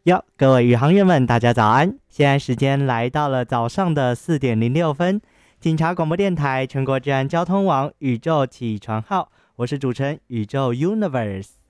哟，各位宇航员们，大家早安！现在时间来到了早上的4:06，警察广播电台全国治安交通网宇宙起床号，我是主持人宇宙 Universe。